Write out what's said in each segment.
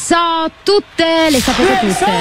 so tutte, le sapete tutte.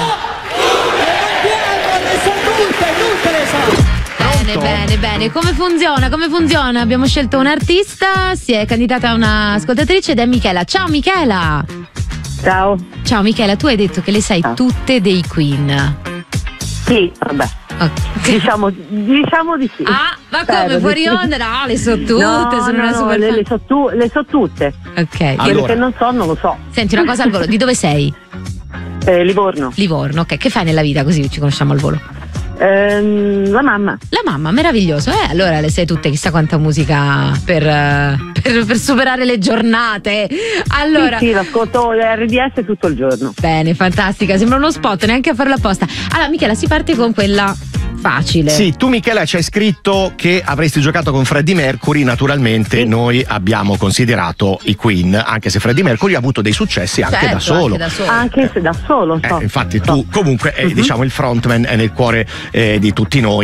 Tutte le so. Bene. Come funziona? Abbiamo scelto un artista, si è candidata una ascoltatrice ed è Michela. Ciao Michela. Ciao Michela, tu hai detto che le sai tutte dei Queen. Sì, vabbè. Okay. Diciamo di sì. Ah, ma come fuori onda? No, le so tutte, sono una super le so tutte. Ok. Quello che non so, non lo so. Senti una cosa al volo, di dove sei? Livorno, ok. Che fai nella vita così ci conosciamo al volo? La mamma. La mamma, meraviglioso. Allora le sai tutte, chissà quanta musica per superare le giornate. Allora sì, l'ascolto RDS tutto il giorno. Bene, fantastica, sembra uno spot, neanche a farlo apposta. Allora Michela, si parte con quella facile. Sì, tu Michela ci hai scritto che avresti giocato con Freddie Mercury, naturalmente sì. Noi abbiamo considerato i Queen, anche se Freddie Mercury ha avuto dei successi anche da solo. Anche se da solo, infatti tu comunque diciamo il frontman è nel cuore di tutti noi.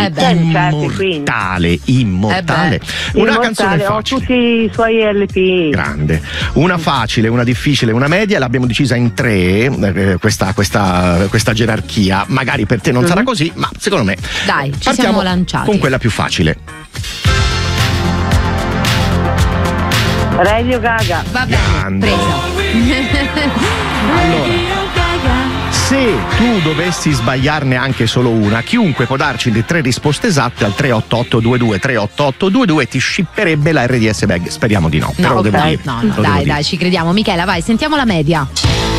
Immortale. Una canzone facile. Ho tutti i suoi LP. Grande. Una facile, una difficile, una media, l'abbiamo decisa in 3, questa gerarchia. Magari per te non sarà così, ma secondo me dai, ci siamo lanciati con quella più facile. Radio Gaga. Va bene, presa. Allora, se tu dovessi sbagliarne anche solo una, chiunque può darci le 3 risposte esatte al 38822 ti shipperebbe la RDS bag. Speriamo di no, però devo dire. No, dai, ci crediamo. Michela, vai, sentiamo la media.